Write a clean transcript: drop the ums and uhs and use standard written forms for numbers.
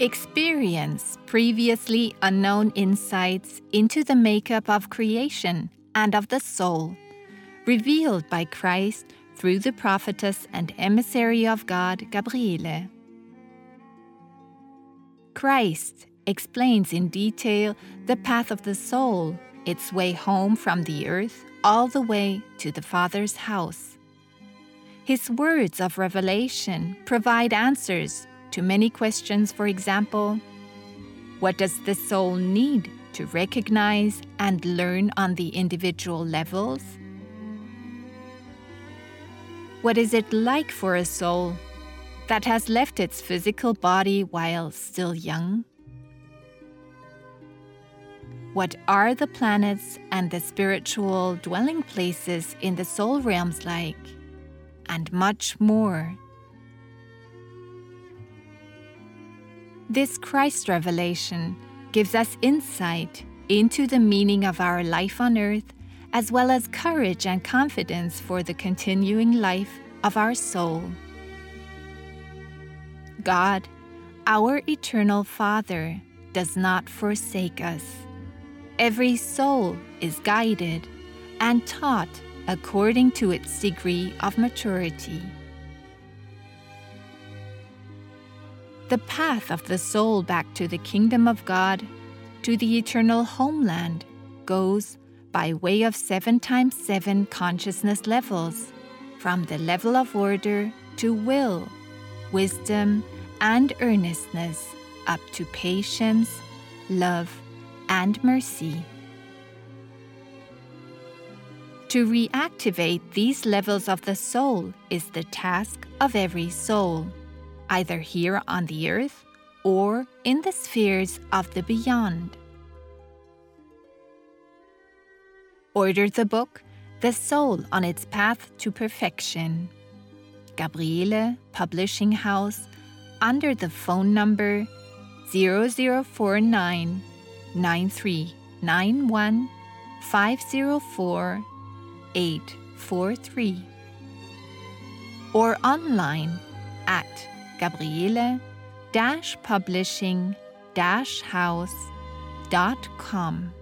Experience previously unknown insights into the makeup of creation and of the soul, revealed by Christ through the prophetess and emissary of God, Gabriele. Christ explains in detail the path of the soul, its way home from the earth all the way to the Father's house. His words of revelation provide answers to many questions. For example, what does the soul need to recognize and learn on the individual levels? What is it like for a soul that has left its physical body while still young? What are the planets and the spiritual dwelling places in the soul realms like? And much more. This Christ revelation gives us insight into the meaning of our life on earth, as well as courage and confidence for the continuing life of our soul. God, our eternal Father, does not forsake us. Every soul is guided and taught according to its degree of maturity. The path of the soul back to the kingdom of God, to the eternal homeland, goes by way of 7 times 7 consciousness levels, from the level of order to will, wisdom, and earnestness, up to patience, love, and mercy. To reactivate these levels of the soul is the task of every soul, either here on the earth or in the spheres of the beyond. Order the book, The Soul on Its Path to Perfection. Gabriele Publishing House, under the phone number 0049 9391 504 843, or online at Gabriele-Publishing-House.com.